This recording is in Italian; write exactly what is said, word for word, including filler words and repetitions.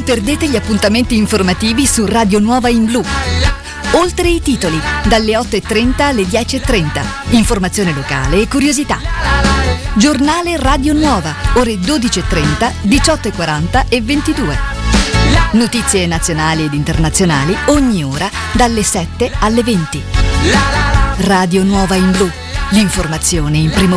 perdete gli appuntamenti informativi su Radio Nuova in Blu. Oltre i titoli, dalle otto e trenta alle dieci e trenta. Informazione locale e curiosità. Giornale Radio Nuova, ore dodici e trenta, diciotto e quaranta e ventidue. Notizie nazionali ed internazionali ogni ora dalle sette alle venti. Radio Nuova in Blu, l'informazione in primo